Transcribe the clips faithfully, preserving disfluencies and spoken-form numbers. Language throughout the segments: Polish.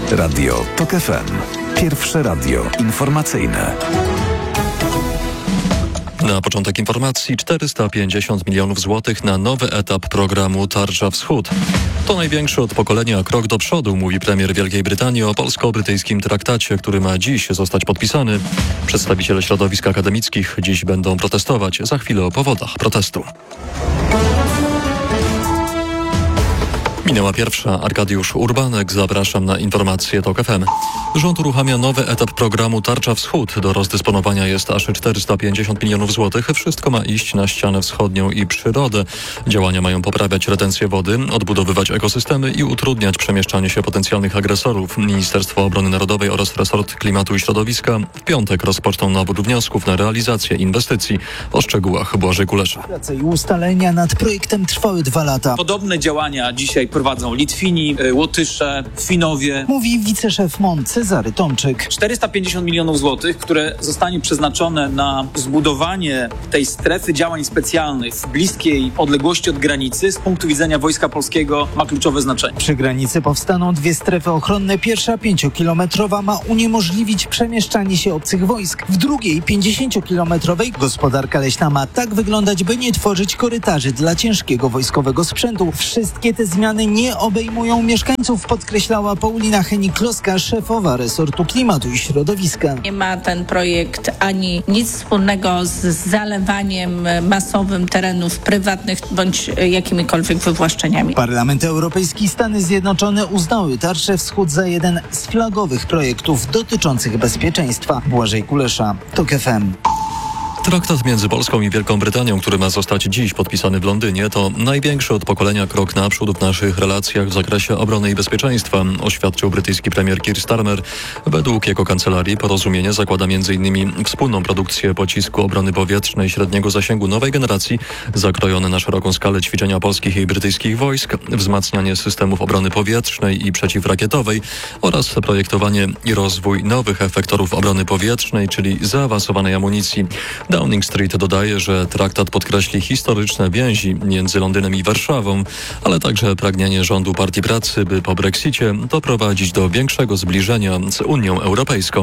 Radio TOK F M. Pierwsze radio informacyjne. Na początek informacji czterysta pięćdziesiąt milionów złotych na nowy etap programu Tarcza Wschód. To największy od pokolenia krok do przodu, mówi premier Wielkiej Brytanii o polsko-brytyjskim traktacie, który ma dziś zostać podpisany. Przedstawiciele środowisk akademickich dziś będą protestować. Za chwilę o powodach protestu. Minęła pierwsza. Arkadiusz Urbanek. Zapraszam na informacje TOK F M. Rząd uruchamia nowy etap programu Tarcza Wschód. Do rozdysponowania jest aż czterysta pięćdziesiąt milionów złotych. Wszystko ma iść na ścianę wschodnią i przyrodę. Działania mają poprawiać retencję wody, odbudowywać ekosystemy i utrudniać przemieszczanie się potencjalnych agresorów. Ministerstwo Obrony Narodowej oraz resort klimatu i środowiska w piątek rozpoczną nabór wniosków na realizację inwestycji. O szczegółach Błażej Kulesza. Prace i ustalenia nad projektem trwały dwa lata. Podobne działania dzisiaj prowadzą Litwini, Łotysze, Finowie. Mówi wiceszef M O N Cezary Tomczyk. czterysta pięćdziesiąt milionów złotych, które zostanie przeznaczone na zbudowanie tej strefy działań specjalnych w bliskiej odległości od granicy z punktu widzenia Wojska Polskiego ma kluczowe znaczenie. Przy granicy powstaną dwie strefy ochronne. Pierwsza pięciokilometrowa ma uniemożliwić przemieszczanie się obcych wojsk. W drugiej pięćdziesięciokilometrowej gospodarka leśna ma tak wyglądać, by nie tworzyć korytarzy dla ciężkiego wojskowego sprzętu. Wszystkie te zmiany nie obejmują mieszkańców, podkreślała Paulina Henik-Kloska, szefowa resortu klimatu i środowiska. Nie ma ten projekt ani nic wspólnego z zalewaniem masowym terenów prywatnych bądź jakimikolwiek wywłaszczeniami. Parlament Europejski i Stany Zjednoczone uznały Tarczę Wschód za jeden z flagowych projektów dotyczących bezpieczeństwa. Błażej Kulesza, TOK F M. Traktat między Polską i Wielką Brytanią, który ma zostać dziś podpisany w Londynie, to największy od pokolenia krok naprzód w naszych relacjach w zakresie obrony i bezpieczeństwa, oświadczył brytyjski premier Keir Starmer. Według jego kancelarii porozumienie zakłada między innymi wspólną produkcję pocisku obrony powietrznej średniego zasięgu nowej generacji, zakrojone na szeroką skalę ćwiczenia polskich i brytyjskich wojsk, wzmacnianie systemów obrony powietrznej i przeciwrakietowej oraz projektowanie i rozwój nowych efektorów obrony powietrznej, czyli zaawansowanej amunicji. Downing Street dodaje, że traktat podkreśli historyczne więzi między Londynem i Warszawą, ale także pragnienie rządu Partii Pracy, by po Brexicie doprowadzić do większego zbliżenia z Unią Europejską.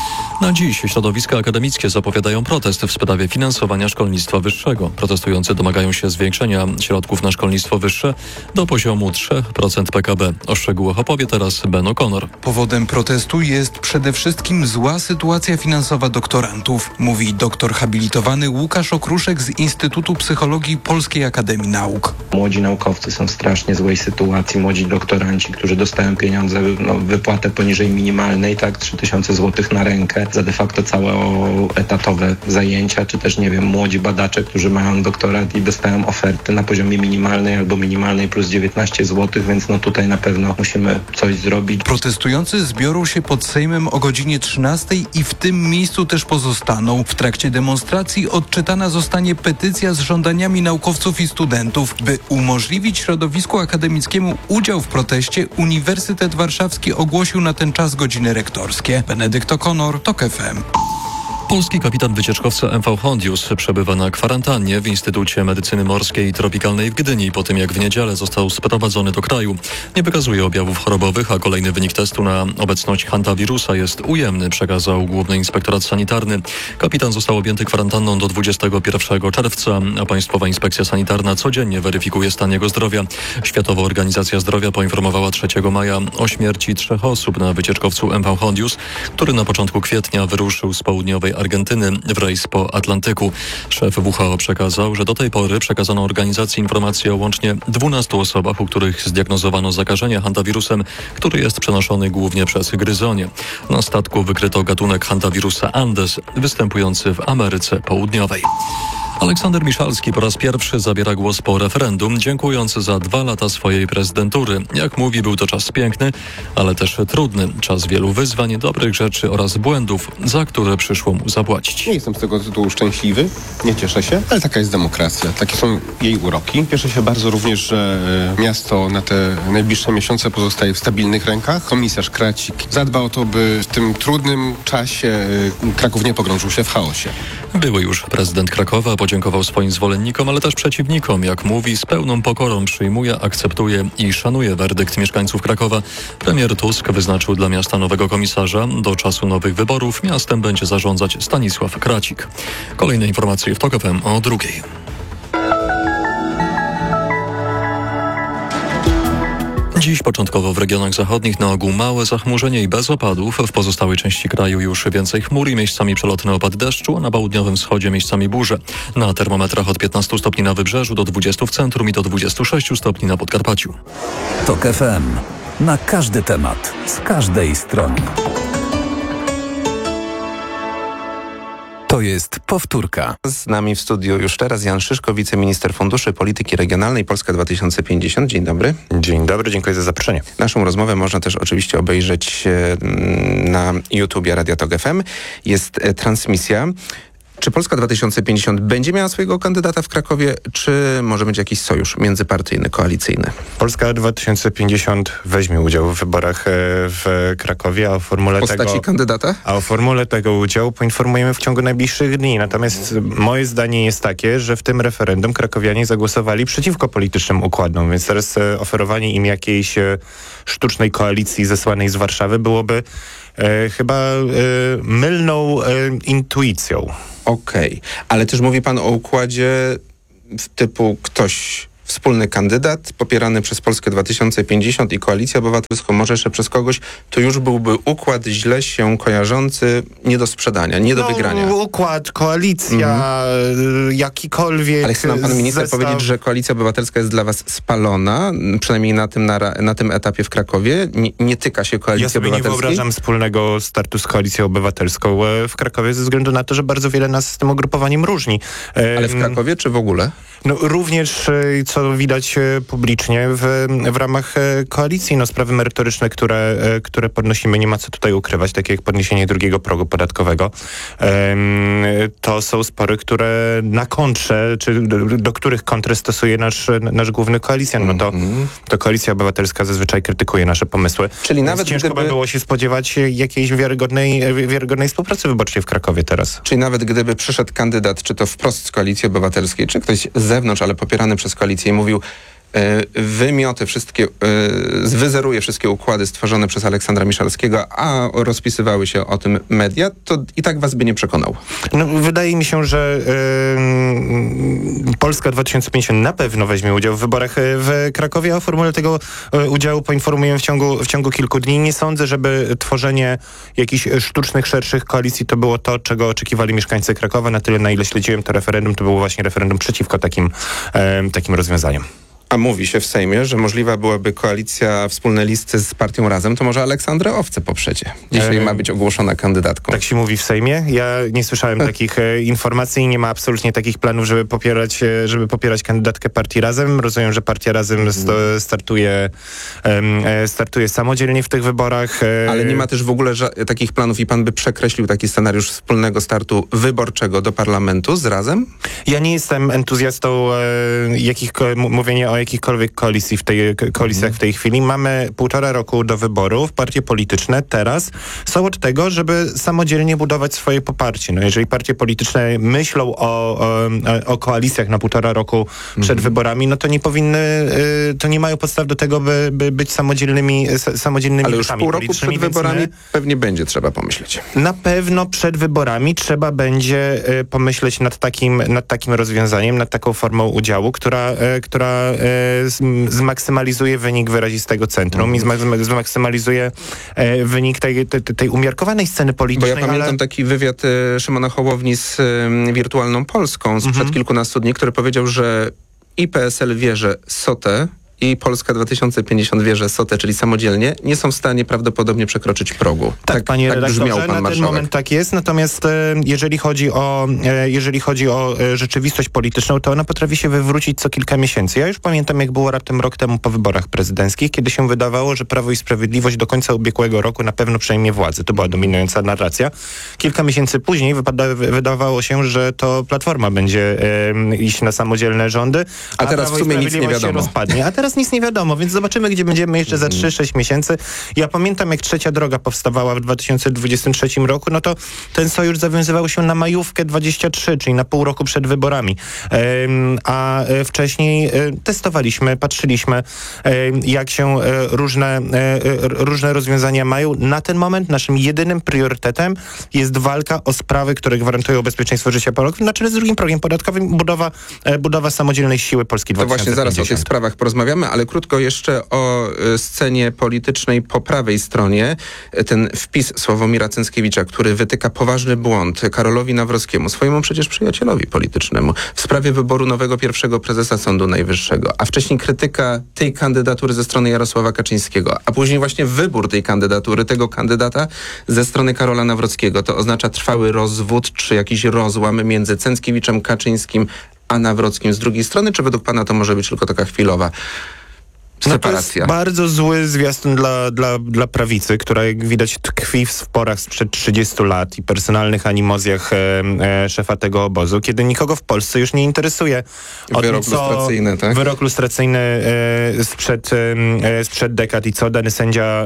Na dziś środowiska akademickie zapowiadają protest w sprawie finansowania szkolnictwa wyższego. Protestujący domagają się zwiększenia środków na szkolnictwo wyższe do poziomu trzy procent P K B. O szczegółach opowie teraz Ben O'Connor. Powodem protestu jest przede wszystkim zła sytuacja finansowa doktorantów, mówi doktor habilitowany Łukasz Okruszek z Instytutu Psychologii Polskiej Akademii Nauk. Młodzi naukowcy są w strasznie złej sytuacji, młodzi doktoranci, którzy dostają pieniądze, no, wypłatę poniżej minimalnej, tak, trzy tysiące złotych na rękę za de facto całoetatowe zajęcia, czy też, nie wiem, młodzi badacze, którzy mają doktorat i dostają oferty na poziomie minimalnej albo minimalnej plus dziewiętnaście złotych, więc no tutaj na pewno musimy coś zrobić. Protestujący zbiorą się pod Sejmem o godzinie trzynastej i w tym miejscu też pozostaną. W trakcie demonstracji odczytana zostanie petycja z żądaniami naukowców i studentów. By umożliwić środowisku akademickiemu udział w proteście, Uniwersytet Warszawski ogłosił na ten czas godziny rektorskie. Benedykt O'Connor, TOK F M. Polski kapitan wycieczkowca M V Hondius przebywa na kwarantannie w Instytucie Medycyny Morskiej i Tropikalnej w Gdyni po tym, jak w niedzielę został sprowadzony do kraju. Nie wykazuje objawów chorobowych, a kolejny wynik testu na obecność hantawirusa jest ujemny, przekazał Główny Inspektorat Sanitarny. Kapitan został objęty kwarantanną do dwudziestego pierwszego czerwca, a Państwowa Inspekcja Sanitarna codziennie weryfikuje stan jego zdrowia. Światowa Organizacja Zdrowia poinformowała trzeciego maja o śmierci trzech osób na wycieczkowcu M V Hondius, który na początku kwietnia wyruszył z południowej Argentyny w rejs po Atlantyku. Szef W H O przekazał, że do tej pory przekazano organizacji informacje o łącznie dwunastu osobach, u których zdiagnozowano zakażenie hantawirusem, który jest przenoszony głównie przez gryzonie. Na statku wykryto gatunek hantawirusa Andes, występujący w Ameryce Południowej. Aleksander Miszalski po raz pierwszy zabiera głos po referendum, dziękując za dwa lata swojej prezydentury. Jak mówi, był to czas piękny, ale też trudny. Czas wielu wyzwań, dobrych rzeczy oraz błędów, za które przyszło mu zapłacić. Nie jestem z tego tytułu szczęśliwy, nie cieszę się, ale taka jest demokracja. Takie są jej uroki. Cieszę się bardzo również, że miasto na te najbliższe miesiące pozostaje w stabilnych rękach. Komisarz Kracik zadba o to, by w tym trudnym czasie Kraków nie pogrążył się w chaosie. Były już prezydent Krakowa podziękował swoim zwolennikom, ale też przeciwnikom. Jak mówi, z pełną pokorą przyjmuje, akceptuje i szanuje werdykt mieszkańców Krakowa. Premier Tusk wyznaczył dla miasta nowego komisarza. Do czasu nowych wyborów miastem będzie zarządzać Stanisław Kracik. Kolejne informacje w TOK F M o drugiej. Dziś początkowo w regionach zachodnich na ogół małe zachmurzenie i bez opadów. W pozostałej części kraju już więcej chmur i miejscami przelotny opad deszczu, a na południowym wschodzie miejscami burze. Na termometrach od piętnastu stopni na Wybrzeżu do dwudziestu w centrum i do dwudziestu sześciu stopni na Podkarpaciu. TOK F M. Na każdy temat, z każdej strony. To jest powtórka. Z nami w studiu już teraz Jan Szyszko, wiceminister Funduszy Polityki Regionalnej Polska dwa tysiące pięćdziesiąt. Dzień dobry. Dzień dobry, dziękuję za zaproszenie. Naszą rozmowę można też oczywiście obejrzeć na YouTubie Radia TOK F M. Jest transmisja. Czy Polska dwa tysiące pięćdziesiąt będzie miała swojego kandydata w Krakowie, czy może być jakiś sojusz międzypartyjny, koalicyjny? Polska dwa tysiące pięćdziesiąt weźmie udział w wyborach w Krakowie, a o formule w postaci tego, kandydata? A o formule tego udziału poinformujemy w ciągu najbliższych dni. Natomiast moje zdanie jest takie, że w tym referendum krakowianie zagłosowali przeciwko politycznym układom, więc teraz oferowanie im jakiejś sztucznej koalicji zesłanej z Warszawy byłoby e, chyba e, mylną e, intuicją. Okej, okay. Ale też mówi pan o układzie typu ktoś, wspólny kandydat popierany przez Polskę dwa tysiące pięćdziesiąt i Koalicję Obywatelską, może jeszcze przez kogoś, to już byłby układ źle się kojarzący, nie do sprzedania, nie do no, wygrania. Układ, koalicja, mm. jakikolwiek... Ale chce nam pan minister zestaw... powiedzieć, że Koalicja Obywatelska jest dla was spalona, przynajmniej na tym, na, na tym etapie w Krakowie, nie, nie tyka się Koalicji ja sobie Obywatelskiej? Nie wyobrażam wspólnego startu z Koalicją Obywatelską w Krakowie ze względu na to, że bardzo wiele nas z tym ugrupowaniem różni. Ale w Krakowie czy w ogóle? No, również, co widać publicznie w, w ramach koalicji, no sprawy merytoryczne, które, które podnosimy, nie ma co tutaj ukrywać, takie jak podniesienie drugiego progu podatkowego. To są spory, które na kontrze, czy do, do których kontrę stosuje nasz, nasz główny koalicjant. No to, to Koalicja Obywatelska zazwyczaj krytykuje nasze pomysły. Czyli nawet ciężko gdyby... by było się spodziewać jakiejś wiarygodnej, wiarygodnej współpracy wyborczej w Krakowie teraz. Czyli nawet gdyby przyszedł kandydat, czy to wprost z Koalicji Obywatelskiej, czy ktoś z zewnątrz, ale popierany przez koalicję i mówił, wymiotę wszystkie, wyzeruje wszystkie układy stworzone przez Aleksandra Miszalskiego, a rozpisywały się o tym media, to i tak was by nie przekonał. No, wydaje mi się, że yy, Polska dwa tysiące pięćdziesiąt na pewno weźmie udział w wyborach w Krakowie, a o formule tego udziału poinformujemy w ciągu, w ciągu kilku dni. Nie sądzę, żeby tworzenie jakichś sztucznych, szerszych koalicji to było to, czego oczekiwali mieszkańcy Krakowa. Na tyle, na ile śledziłem to referendum, to było właśnie referendum przeciwko takim, yy, takim rozwiązaniom. A mówi się w Sejmie, że możliwa byłaby koalicja, wspólne listy z partią Razem, to może Aleksandrę Owce poprzecie. Dzisiaj e... ma być ogłoszona kandydatką. Tak się mówi w Sejmie. Ja nie słyszałem takich e, informacji i nie ma absolutnie takich planów, żeby popierać, e, żeby popierać kandydatkę partii Razem. Rozumiem, że partia Razem sto, startuje, e, startuje samodzielnie w tych wyborach. E... Ale nie ma też w ogóle ża- takich planów i pan by przekreślił taki scenariusz wspólnego startu wyborczego do parlamentu z Razem? Ja nie jestem entuzjastą e, jakich, m- mówienia o jakichkolwiek koalicji w tej, koalicjach mm. w tej chwili. Mamy półtora roku do wyborów. Partie polityczne teraz są od tego, żeby samodzielnie budować swoje poparcie. No jeżeli partie polityczne myślą o, o, o koalicjach na półtora roku przed mm. wyborami, no to nie powinny, to nie mają podstaw do tego, by, by być samodzielnymi samodzielnymi Ale już pół roku przed wyborami my, pewnie będzie trzeba pomyśleć. Na pewno przed wyborami trzeba będzie pomyśleć nad takim, nad takim rozwiązaniem, nad taką formą udziału, która, która zmaksymalizuje wynik wyrazistego centrum mm. i zmaksymalizuje e, wynik tej, tej, tej umiarkowanej sceny politycznej. Bo ja pamiętam ale... taki wywiad e, Szymona Hołowni z e, Wirtualną Polską sprzed mm-hmm. kilkunastu dni, który powiedział, że i P S L wie, że Sotę i Polska dwa tysiące pięćdziesiąt wie, że Sotę, czyli samodzielnie, nie są w stanie prawdopodobnie przekroczyć progu. Tak, tak panie tak redaktorze, pan na marszałek. Ten moment tak jest, natomiast e, jeżeli chodzi o e, jeżeli chodzi o e, rzeczywistość polityczną, to ona potrafi się wywrócić co kilka miesięcy. Ja już pamiętam, jak było raptem rok temu po wyborach prezydenckich, kiedy się wydawało, że Prawo i Sprawiedliwość do końca ubiegłego roku na pewno przejmie władzę. To była dominująca narracja. Kilka miesięcy później wypada, wydawało się, że to Platforma będzie e, iść na samodzielne rządy, a, a teraz Prawo w sumie i nic nie wiadomo. się rozpadnie. A teraz teraz nic nie wiadomo, więc zobaczymy, gdzie będziemy jeszcze za trzy sześć miesięcy. Ja pamiętam, jak Trzecia Droga powstawała w dwa tysiące dwudziestym trzecim roku, no to ten sojusz zawiązywał się na majówkę dwadzieścia trzy, czyli na pół roku przed wyborami. A wcześniej testowaliśmy, patrzyliśmy, jak się różne, różne rozwiązania mają. Na ten moment naszym jedynym priorytetem jest walka o sprawy, które gwarantują bezpieczeństwo życia Polaków, na czele z drugim progiem podatkowym, budowa, budowa samodzielnej siły Polski dwa tysiące pięćdziesiąt. To właśnie zaraz o tych sprawach porozmawiamy, ale krótko jeszcze o scenie politycznej po prawej stronie. Ten wpis Sławomira Cęckiewicza, który wytyka poważny błąd Karolowi Nawrockiemu, swojemu przecież przyjacielowi politycznemu, w sprawie wyboru nowego pierwszego prezesa Sądu Najwyższego, a wcześniej krytyka tej kandydatury ze strony Jarosława Kaczyńskiego, a później właśnie wybór tej kandydatury, tego kandydata ze strony Karola Nawrockiego. To oznacza trwały rozwód czy jakiś rozłam między Cęckiewiczem, Kaczyńskim a Nawrockim z drugiej strony, czy według pana to może być tylko taka chwilowa separacja? No to jest bardzo zły zwiastun dla, dla, dla prawicy, która jak widać tkwi w sporach sprzed trzydziestu lat i personalnych animozjach e, e, szefa tego obozu, kiedy nikogo w Polsce już nie interesuje o wyrok tym, co, lustracyjny, tak? Wyrok lustracyjny e, sprzed, e, sprzed dekad i co dany sędzia e,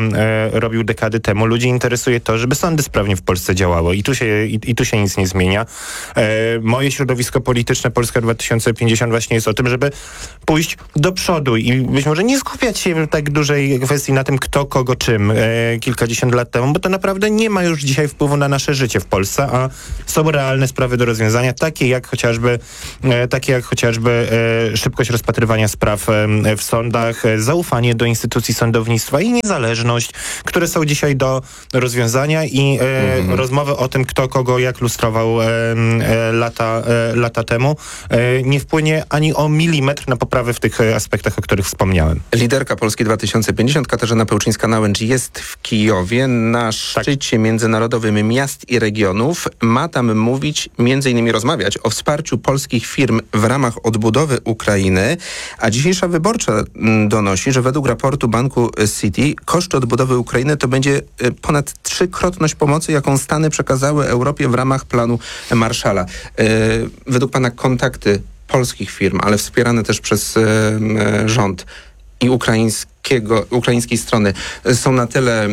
e, robił dekady temu. Ludzi interesuje to, żeby sądy sprawnie w Polsce działały i tu się, i, i tu się nic nie zmienia. E, moje środowisko polityczne Polska dwa tysiące pięćdziesiąt właśnie jest o tym, żeby pójść do przodu i być może nie skupiać się w tak dużej kwestii na tym, kto kogo czym e, kilkadziesiąt lat temu, bo to naprawdę nie ma już dzisiaj wpływu na nasze życie w Polsce, a są realne sprawy do rozwiązania, takie jak chociażby e, takie jak chociażby e, szybkość rozpatrywania spraw e, w sądach, e, zaufanie do instytucji sądownictwa i niezależność, które są dzisiaj do rozwiązania i e, mm. rozmowy o tym, kto kogo jak lustrował e, e, lata, e, lata temu, e, nie wpłynie ani o milimetr na poprawę w tych aspektach, o których wspomniałem. Liderka Polski dwa tysiące pięćdziesiąt, Katarzyna Pełczyńska-Nałęcz, jest w Kijowie na szczycie tak. międzynarodowym miast i regionów. Ma tam mówić, między innymi rozmawiać o wsparciu polskich firm w ramach odbudowy Ukrainy, a dzisiejsza Wyborcza donosi, że według raportu banku Citi koszt odbudowy Ukrainy to będzie ponad trzykrotność pomocy, jaką Stany przekazały Europie w ramach planu Marshalla. Według pana kontakty polskich firm, ale wspierane też przez e, rząd i ukraińskiego, ukraińskiej strony są na tyle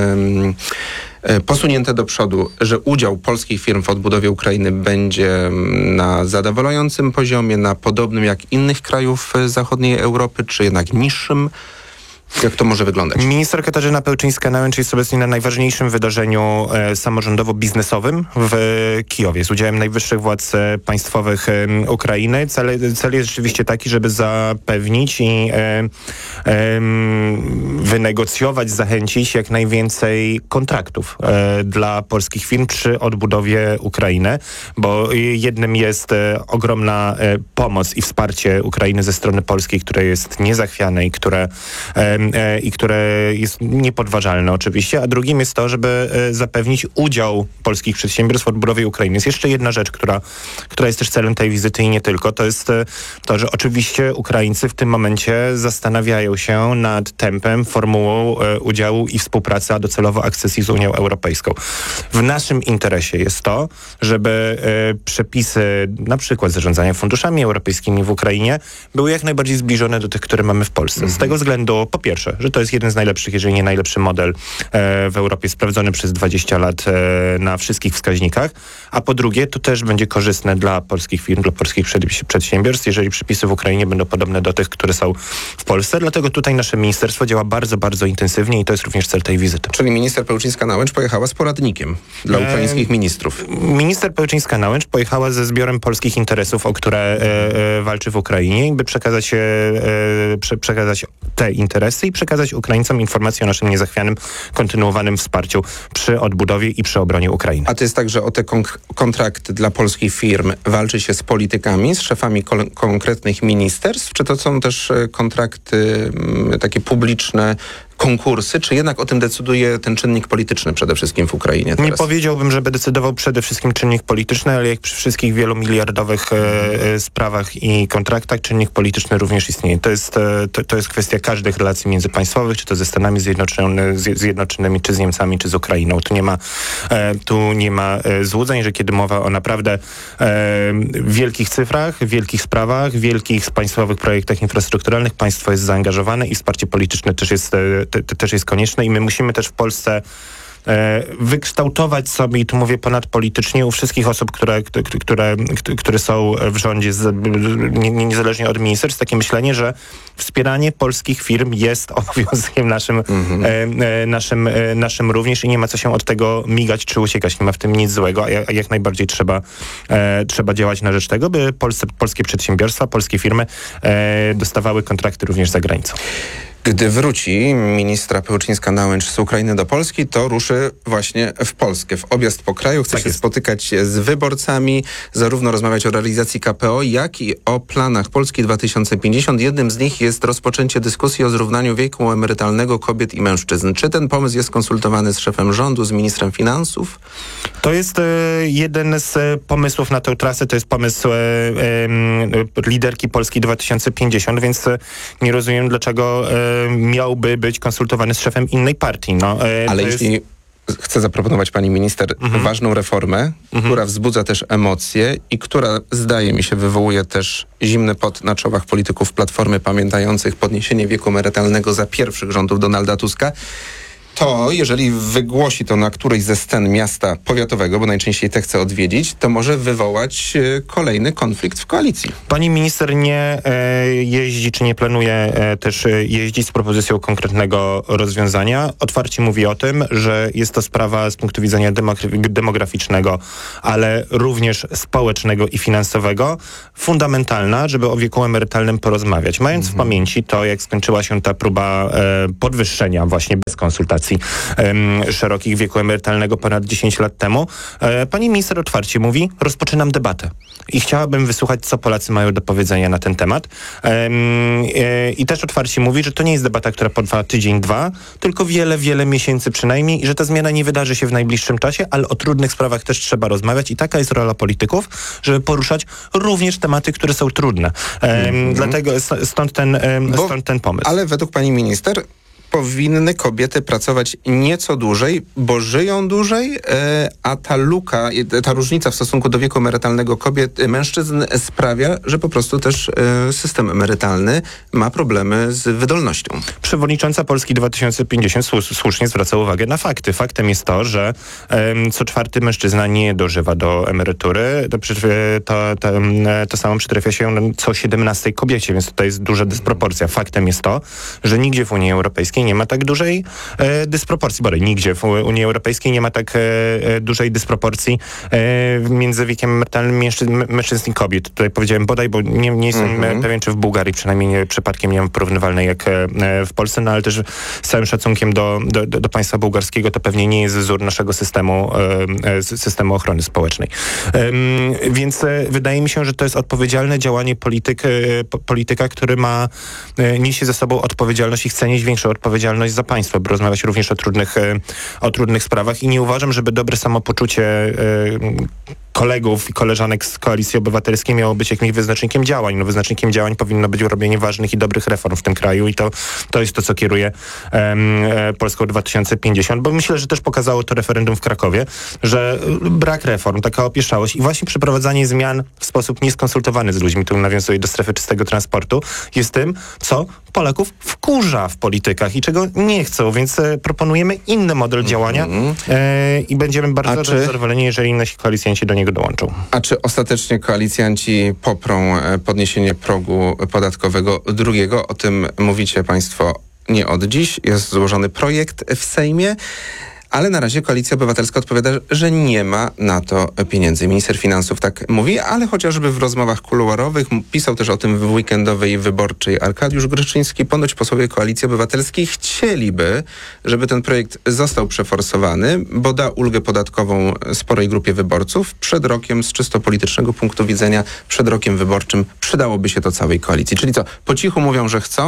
e, posunięte do przodu, że udział polskich firm w odbudowie Ukrainy będzie na zadowalającym poziomie, na podobnym jak innych krajów zachodniej Europy, czy jednak niższym? Jak to może wyglądać? Minister Katarzyna Pełczyńska-Nałęcz jest obecnie na najważniejszym wydarzeniu e, samorządowo-biznesowym w e, Kijowie z udziałem najwyższych władz e, państwowych e, Ukrainy. Cel, cel jest rzeczywiście taki, żeby zapewnić i e, e, wynegocjować, zachęcić jak najwięcej kontraktów e, dla polskich firm przy odbudowie Ukrainy, bo jednym jest e, ogromna e, pomoc i wsparcie Ukrainy ze strony polskiej, które jest niezachwiane i które e, i które jest niepodważalne oczywiście, a drugim jest to, żeby zapewnić udział polskich przedsiębiorstw w odbudowie Ukrainy. Jest jeszcze jedna rzecz, która, która jest też celem tej wizyty i nie tylko. To jest to, że oczywiście Ukraińcy w tym momencie zastanawiają się nad tempem, formułą udziału i współpracy, a docelowo akcesji z Unią Europejską. W naszym interesie jest to, żeby przepisy na przykład zarządzania funduszami europejskimi w Ukrainie były jak najbardziej zbliżone do tych, które mamy w Polsce. Mhm. Z tego względu po pierwsze, że to jest jeden z najlepszych, jeżeli nie najlepszy model e, w Europie, sprawdzony przez dwadzieścia lat e, na wszystkich wskaźnikach, a po drugie, to też będzie korzystne dla polskich firm, dla polskich przed, przedsiębiorstw, jeżeli przepisy w Ukrainie będą podobne do tych, które są w Polsce. Dlatego tutaj nasze ministerstwo działa bardzo, bardzo intensywnie i to jest również cel tej wizyty. Czyli minister Pełczyńska-Nałęcz pojechała z poradnikiem dla ukraińskich e, ministrów. Minister Pełczyńska-Nałęcz pojechała ze zbiorem polskich interesów, o które e, e, walczy w Ukrainie, by przekazać, e, prze, przekazać te interesy i przekazać Ukraińcom informację o naszym niezachwianym, kontynuowanym wsparciu przy odbudowie i przy obronie Ukrainy. A to jest tak, że o te konk- kontrakty dla polskich firm walczy się z politykami, z szefami kol- konkretnych ministerstw, czy to są też kontrakty m, takie publiczne, konkursy, czy jednak o tym decyduje ten czynnik polityczny przede wszystkim w Ukrainie teraz? Nie powiedziałbym, żeby decydował przede wszystkim czynnik polityczny, ale jak przy wszystkich wielomiliardowych e, e, sprawach i kontraktach, czynnik polityczny również istnieje. To jest, e, to, to jest kwestia każdych relacji międzypaństwowych, czy to ze Stanami Zjednoczony, Zjednoczonymi, czy z Niemcami, czy z Ukrainą. Tu nie ma, e, tu nie ma e, złudzeń, że kiedy mowa o naprawdę e, wielkich cyfrach, wielkich sprawach, wielkich państwowych projektach infrastrukturalnych, państwo jest zaangażowane i wsparcie polityczne też jest, e, te, te, też jest konieczne i my musimy też w Polsce wykształtować sobie, i tu mówię ponadpolitycznie, u wszystkich osób, które, które, które są w rządzie, z, niezależnie od ministerstw, takie myślenie, że wspieranie polskich firm jest obowiązkiem naszym, mm-hmm. e, naszym, e, naszym również i nie ma co się od tego migać czy uciekać. Nie ma w tym nic złego, a jak, jak najbardziej trzeba, e, trzeba działać na rzecz tego, by polsce, polskie przedsiębiorstwa, polskie firmy e, dostawały kontrakty również za granicą. Gdy wróci ministra Pełczyńska-Nałęcz z Ukrainy do Polski, to ruszy właśnie w Polskę, w objazd po kraju. Chce tak się jest. spotykać z wyborcami, zarówno rozmawiać o realizacji K P O, jak i o planach Polski dwa tysiące pięćdziesiąt. Jednym z nich jest rozpoczęcie dyskusji o zrównaniu wieku emerytalnego kobiet i mężczyzn. Czy ten pomysł jest konsultowany z szefem rządu, z ministrem finansów? To jest e, jeden z e, pomysłów na tę trasę, to jest pomysł e, e, liderki Polski dwa tysiące pięćdziesiąt, więc e, nie rozumiem, dlaczego e, miałby być konsultowany z szefem innej partii. No, e, Ale to jeśli jest... chcę zaproponować pani minister Mhm. ważną reformę, mhm. która wzbudza też emocje i która, zdaje mi się, wywołuje też zimny pot na czołach polityków Platformy pamiętających podniesienie wieku emerytalnego za pierwszych rządów Donalda Tuska, to jeżeli wygłosi to na którejś ze scen miasta powiatowego, bo najczęściej te chce odwiedzić, to może wywołać e, kolejny konflikt w koalicji. Pani minister nie e, jeździ, czy nie planuje e, też e, jeździć z propozycją konkretnego rozwiązania. Otwarcie mówi o tym, że jest to sprawa z punktu widzenia demok- demograficznego, ale również społecznego i finansowego, fundamentalna, żeby o wieku emerytalnym porozmawiać. Mając mhm. w pamięci to, jak skończyła się ta próba e, podwyższenia właśnie bez konsultacji Um, szerokich wieku emerytalnego ponad dziesięć lat temu, e, pani minister otwarcie mówi, rozpoczynam debatę. I chciałabym wysłuchać, co Polacy mają do powiedzenia na ten temat. Um, e, I też otwarcie mówi, że to nie jest debata, która potrwa tydzień, dwa, tylko wiele, wiele miesięcy przynajmniej i że ta zmiana nie wydarzy się w najbliższym czasie, ale o trudnych sprawach też trzeba rozmawiać i taka jest rola polityków, żeby poruszać również tematy, które są trudne. Um, mm-hmm. Dlatego stąd ten, um, Bo, stąd ten pomysł. Ale według pani minister powinny kobiety pracować nieco dłużej, bo żyją dłużej, e, a ta luka, ta różnica w stosunku do wieku emerytalnego kobiet, mężczyzn sprawia, że po prostu też e, system emerytalny ma problemy z wydolnością. Przewodnicząca Polski dwa tysiące pięćdziesiąt słusznie zwraca uwagę na fakty. Faktem jest to, że um, co czwarty mężczyzna nie dożywa do emerytury. To, to, to, to samo przytrafia się co siedemnastej kobiecie, więc tutaj jest duża dysproporcja. Faktem jest to, że nigdzie w Unii Europejskiej nie ma tak dużej e, dysproporcji, bo nigdzie w Unii Europejskiej nie ma tak e, dużej dysproporcji e, między wiekiem emerytalnym mężczyzn, mężczyzn i kobiet. Tutaj powiedziałem bodaj, bo nie, nie jestem mm-hmm. pewien, czy w Bułgarii przynajmniej nie, przypadkiem nie mam porównywalnej jak e, w Polsce, no ale też z całym szacunkiem do, do, do państwa bułgarskiego to pewnie nie jest wzór naszego systemu, e, systemu ochrony społecznej. E, więc e, wydaje mi się, że to jest odpowiedzialne działanie polityk, e, polityka, który ma e, niesie ze sobą odpowiedzialność i chce nieść większą odpowiedzialność za państwo, by rozmawiać również o trudnych, o trudnych sprawach i nie uważam, żeby dobre samopoczucie kolegów i koleżanek z Koalicji Obywatelskiej miało być jakimś wyznacznikiem działań. No, wyznacznikiem działań powinno być robienie ważnych i dobrych reform w tym kraju i to, to jest to, co kieruje um, Polską dwa tysiące pięćdziesiąt, bo myślę, że też pokazało to referendum w Krakowie, że brak reform, taka opieszałość i właśnie przeprowadzanie zmian w sposób nieskonsultowany z ludźmi, tu nawiązuję do strefy czystego transportu, jest tym, co Polaków wkurza w politykach i czego nie chcą, więc e, proponujemy inny model działania mm-hmm. e, i będziemy bardzo czy... zadowoleni, jeżeli nasi koalicjanci do niego dołączą. A czy ostatecznie koalicjanci poprą podniesienie progu podatkowego drugiego? O tym mówicie państwo nie od dziś. Jest złożony projekt w Sejmie. Ale na razie Koalicja Obywatelska odpowiada, że nie ma na to pieniędzy. Minister finansów tak mówi, ale chociażby w rozmowach kuluarowych pisał też o tym w weekendowej wyborczej Arkadiusz Gryczyński. Ponoć posłowie Koalicji Obywatelskiej chcieliby, żeby ten projekt został przeforsowany, bo da ulgę podatkową sporej grupie wyborców. Przed rokiem, z czysto politycznego punktu widzenia, przed rokiem wyborczym przydałoby się to całej koalicji. Czyli co, po cichu mówią, że chcą,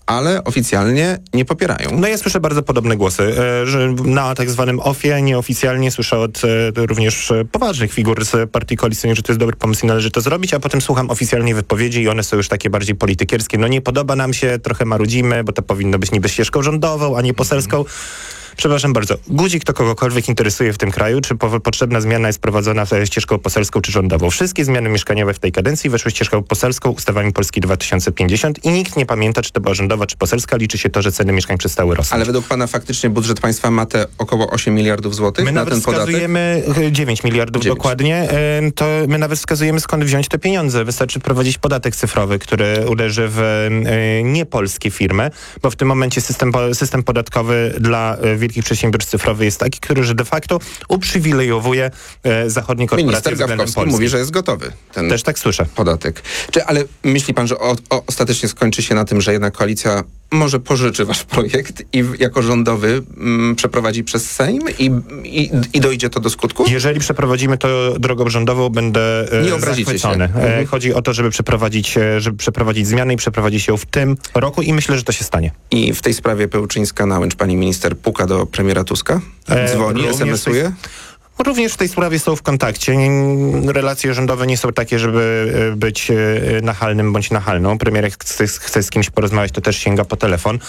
ale oficjalnie nie popierają. No ja słyszę bardzo podobne głosy, e, że na tak zwanym ofie nieoficjalnie słyszę od e, również e, poważnych figur z partii koalicyjnej, że to jest dobry pomysł i należy to zrobić, a potem słucham oficjalnie wypowiedzi i one są już takie bardziej politykierskie. No nie podoba nam się, trochę marudzimy, bo to powinno być niby ścieżką rządową, a nie poselską. Przepraszam bardzo, guzik to kogokolwiek interesuje w tym kraju, czy po, potrzebna zmiana jest prowadzona ścieżką poselską czy rządową. Wszystkie zmiany mieszkaniowe w tej kadencji weszły ścieżką poselską ustawami Polski dwa tysiące pięćdziesiąt i nikt nie pamięta, czy to była rządowa, czy poselska. Liczy się to, że ceny mieszkań przestały rosnąć. Ale według pana faktycznie budżet państwa ma te około osiem miliardów złotych my na ten podatek? My wskazujemy dziewięć miliardów dziewięć. Dokładnie. To my nawet wskazujemy, skąd wziąć te pieniądze. Wystarczy wprowadzić podatek cyfrowy, który uderzy w niepolskie firmy, bo w tym momencie system, system podatkowy dla wielkich przedsiębiorstw cyfrowych jest taki, który że de facto uprzywilejowuje e, zachodnie korporacje. Minister Gawkowski mówi, że jest gotowy. Ten Też tak słyszę. Podatek. Czy, ale myśli pan, że o, o, ostatecznie skończy się na tym, że jednak koalicja może pożyczy wasz projekt i w, jako rządowy m, przeprowadzi przez Sejm i, i, i dojdzie to do skutku? Jeżeli przeprowadzimy to drogą rządową, będę e, Nie obrazicie zachwycony. się. Mhm. E, chodzi o to, żeby przeprowadzić, żeby przeprowadzić zmiany i przeprowadzić ją w tym roku i myślę, że to się stanie. I w tej sprawie Pełczyńska-Nałęcz pani minister puka do premiera Tuska? Dzwoni, e, es em esuje? Również w tej sprawie są w kontakcie. Relacje rządowe nie są takie, żeby być nachalnym bądź nachalną. Premier chce, chce z kimś porozmawiać, to też sięga po telefon.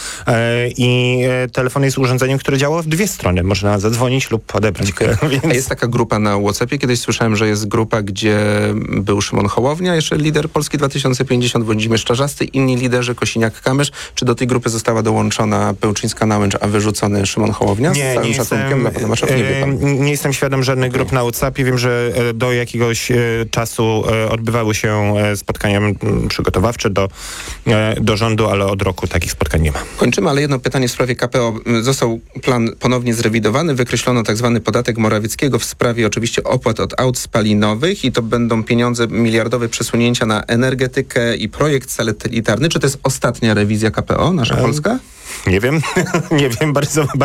I telefon jest urządzeniem, które działa w dwie strony. Można zadzwonić lub odebrać. Więc... A jest taka grupa na WhatsAppie? Kiedyś słyszałem, że jest grupa, gdzie był Szymon Hołownia, jeszcze lider Polski dwa tysiące pięćdziesiąt, Włodzimierz Czarzasty, inni liderzy, Kosiniak-Kamysz. Czy do tej grupy została dołączona Pełczyńska-Nałęcz, a wyrzucony Szymon Hołownia? Z nie, całym nie szacunkiem jestem, dla pana Masza, nie wie pan. Nie jestem świadom żadnych grup na WhatsAppie. Wiem, że do jakiegoś czasu odbywały się spotkania m, przygotowawcze do, do rządu, ale od roku takich spotkań nie ma. Kończymy, ale jedno pytanie w sprawie K P O. Został plan ponownie zrewidowany. Wykreślono tak zwany podatek Morawieckiego w sprawie oczywiście opłat od aut spalinowych i to będą pieniądze miliardowe przesunięcia na energetykę i projekt satelitarny. Czy to jest ostatnia rewizja K P O, nasza um, Polska? Nie wiem. nie wiem. Bardzo